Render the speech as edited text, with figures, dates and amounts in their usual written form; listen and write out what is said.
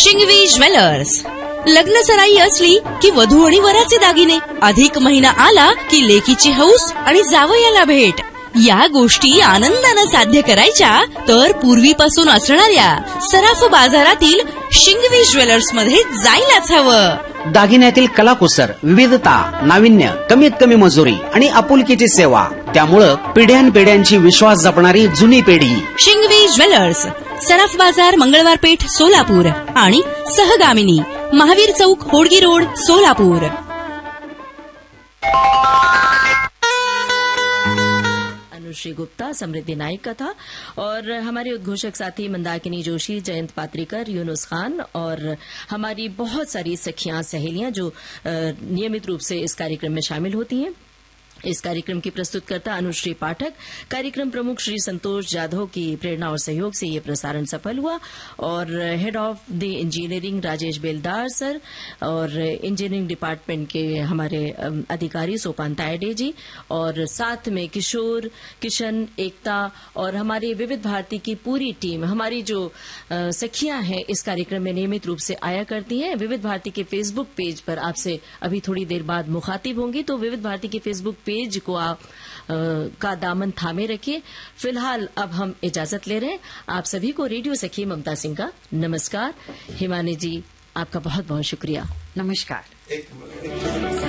Shingvi jewellers. लग्न सराई असली की वधू आणि वराचे दागिने, अधिक महिना आला की लेकीची हौस आणि जावयाला भेट, या गोष्टी आनंदानं साध्य करायच्या तर पूर्वीपासून असणाऱ्या सराफ बाजारातील शिंगवी ज्वेलर्स मध्ये जायलाच हवं. दागिन्यातील कलाकुसर, विविधता, नाविन्य, कमीत कमी मजुरी आणि आपुलकीची सेवा, त्यामुळं पिढ्यानपिढ्यांची विश्वास जपणारी जुनी पिढी. शिंगवी ज्वेलर्स, सराफ बाजार, मंगळवार पेठ, सोलापूर आणि सहगामिनी, महावीर चौक, होडगी रोड, सोलापूर. अनुश्री गुप्ता, समृद्धि नाइक का था और हमारे उद्घोषक साथी मंदाकिनी जोशी, जयंत पात्रिकर, यूनुस खान और हमारी बहुत सारी सखियां, सहेलियां जो नियमित रूप से इस कार्यक्रम में शामिल होती हैं. इस कार्यक्रम की प्रस्तुतकर्ता अनुश्री पाठक, कार्यक्रम प्रमुख श्री संतोष जाधव की प्रेरणा और सहयोग से ये प्रसारण सफल हुआ और head of the engineering Rajesh बेलदार सर और इंजीनियरिंग डिपार्टमेंट के हमारे अधिकारी सोपान तायडे जी और साथ में किशोर, किशन, एकता और हमारी विविध भारती की पूरी टीम, हमारी जो सखियां हैं इस कार्यक्रम में नियमित रूप से आया करती हैं. विविध भारती के फेसबुक पेज पर आपसे अभी थोड़ी देर बाद मुखातिब होंगी, तो विविध भारती के फेसबुक पेज को आप का दामन थामे रखिए. फिलहाल अब हम इजाजत ले रहे हैं. आप सभी को रेडियो सखी ममता सिंह का नमस्कार. हिमानी जी, आपका बहुत बहुत शुक्रिया. नमस्कार.